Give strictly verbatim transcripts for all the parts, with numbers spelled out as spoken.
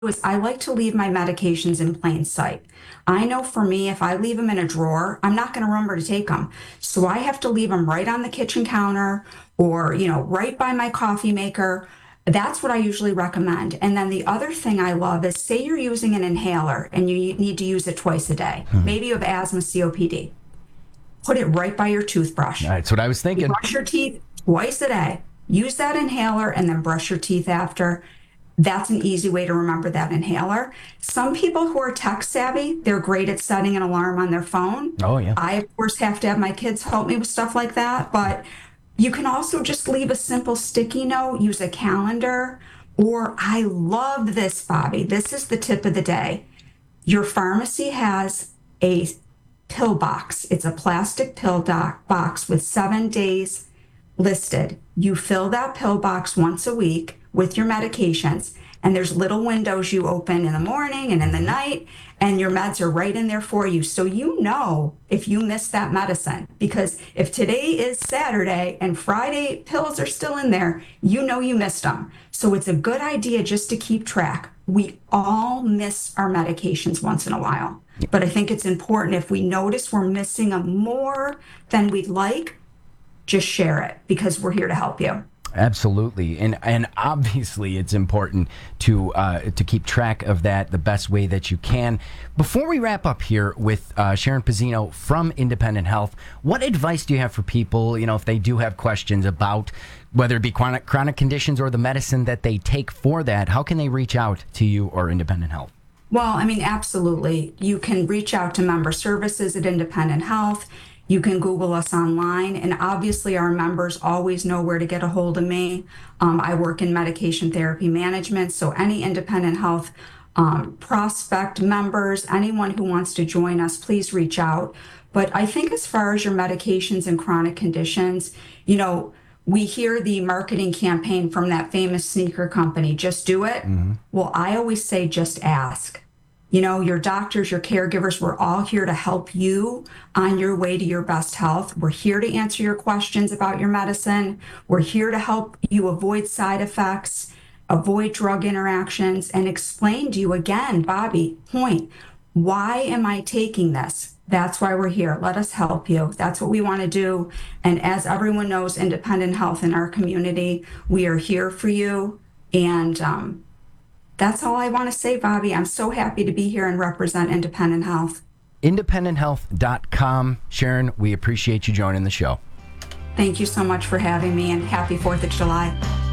is I like to leave my medications in plain sight. I know for me, if I leave them in a drawer, I'm not going to remember to take them. So I have to leave them right on the kitchen counter or, you know, right by my coffee maker. That's what I usually recommend. And then the other thing I love is say you're using an inhaler and you need to use it twice a day. Mm-hmm. Maybe you have asthma, C O P D. Put it right by your toothbrush. That's what I was thinking. You brush your teeth twice a day. Use that inhaler and then brush your teeth after. That's an easy way to remember that inhaler. Some people who are tech savvy, they're great at setting an alarm on their phone. Oh, yeah. I, of course, have to have my kids help me with stuff like that. But you can also just leave a simple sticky note, use a calendar, or I love this, Bobby. This is the tip of the day. Your pharmacy has a pill box. It's a plastic pill doc box with seven days listed. You fill that pill box once a week with your medications, and there's little windows you open in the morning and in the night, and your meds are right in there for you. So you know if you miss that medicine, because if today is Saturday and Friday pills are still in there, you know you missed them. So it's a good idea just to keep track. We all miss our medications once in a while, but I think it's important if we notice we're missing them more than we'd like, just share it because we're here to help you. Absolutely, and and obviously it's important to uh, to keep track of that the best way that you can. Before we wrap up here with uh, Sharon Pizzino from Independent Health, what advice do you have for people, you know, if they do have questions about whether it be chronic, chronic conditions or the medicine that they take for that? How can they reach out to you or Independent Health? Well, I mean, absolutely. You can reach out to member services at Independent Health. You can Google us online, and obviously our members always know where to get a hold of me. Um, I work in medication therapy management, so any Independent Health um, prospect members, anyone who wants to join us, please reach out. But I think as far as your medications and chronic conditions, you know, we hear the marketing campaign from that famous sneaker company, just do it. Mm-hmm. Well, I always say just ask. You know, your doctors, your caregivers, we're all here to help you on your way to your best health. We're here to answer your questions about your medicine. We're here to help you avoid side effects, avoid drug interactions, and explain to you again, Bobby, point, why am I taking this? That's why we're here. Let us help you. That's what we want to do. And as everyone knows, Independent Health in our community, we are here for you. And, um, that's all I want to say, Bobby. I'm so happy to be here and represent Independent Health. independent health dot com. Sharon, we appreciate you joining the show. Thank you so much for having me, and happy fourth of July.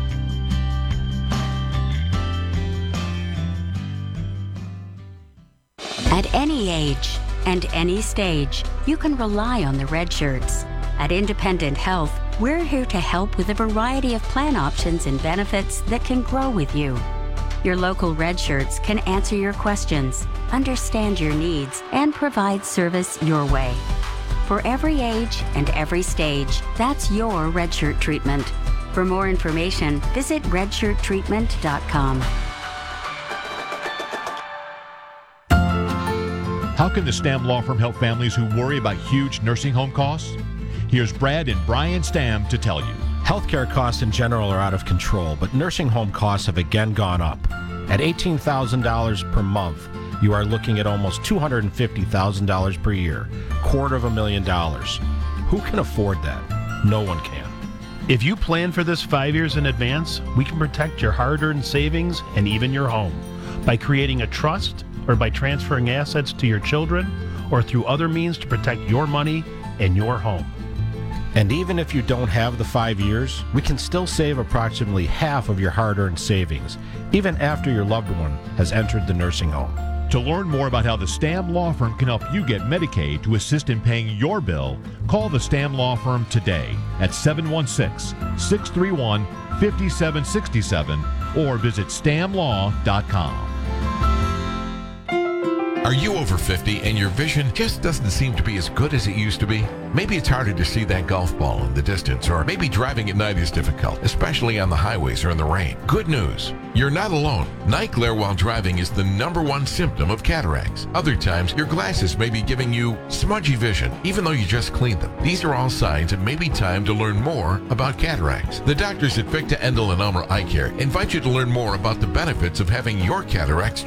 At any age and any stage, you can rely on the Red Shirts. At Independent Health, we're here to help with a variety of plan options and benefits that can grow with you. Your local Red Shirts can answer your questions, understand your needs, and provide service your way. For every age and every stage, that's your Red Shirt treatment. For more information, visit red shirt treatment dot com. How can the Stamm Law Firm help families who worry about huge nursing home costs? Here's Brad and Brian Stamm to tell you. Healthcare costs in general are out of control, but nursing home costs have again gone up. At eighteen thousand dollars per month, you are looking at almost two hundred fifty thousand dollars per year, quarter of a million dollars. Who can afford that? No one can. If you plan for this five years in advance, we can protect your hard-earned savings and even your home by creating a trust or by transferring assets to your children or through other means to protect your money and your home. And even if you don't have the five years, we can still save approximately half of your hard-earned savings, even after your loved one has entered the nursing home. To learn more about how the Stamm Law Firm can help you get Medicaid to assist in paying your bill, call the Stamm Law Firm today at seven one six, six three one, five seven six seven or visit stam law dot com. Are you over fifty and your vision just doesn't seem to be as good as it used to be? Maybe it's harder to see that golf ball in the distance, or maybe driving at night is difficult, especially on the highways or in the rain. Good news. You're not alone. Night glare while driving is the number one symptom of cataracts. Other times, your glasses may be giving you smudgy vision, even though you just cleaned them. These are all signs it may be time to learn more about cataracts. The doctors at Victa Endel and Elmer Eye Care invite you to learn more about the benefits of having your cataracts